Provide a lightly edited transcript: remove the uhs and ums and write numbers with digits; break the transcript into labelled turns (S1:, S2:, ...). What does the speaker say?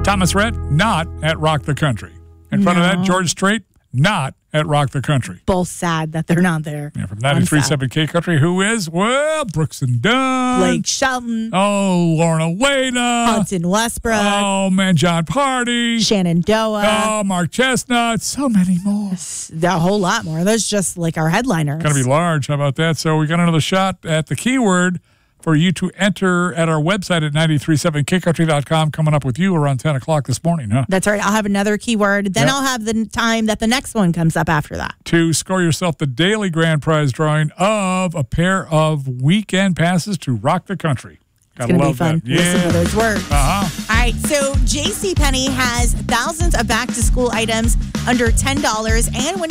S1: Thomas Rhett, not at Rock the Country. In front of that, George Strait, not at Rock the Country.
S2: Both sad that they're not there.
S1: Yeah, from 93.7 K Country, who is? Well, Brooks and Dunn.
S2: Blake Shelton.
S1: Oh, Lorna Wada.
S2: Hudson Westbrook.
S1: Oh, man, John Party.
S2: Shenandoah.
S1: Oh, Mark Chestnut. So many more.
S2: A whole lot more. Those just like our headliners.
S1: Going to be large. How about that? So we got another shot at the keyword for you to enter at our website at 937kcountry.com coming up with you around 10 o'clock this morning, huh?
S2: That's right. I'll have another keyword. Then I'll have the time that the next one comes up after that.
S1: To score yourself the daily grand prize drawing of a pair of weekend passes to Rock the Country.
S2: It's going to be fun. Listen to those words.
S1: Uh-huh.
S2: All right, so JCPenney has thousands of back-to-school items under $10, and when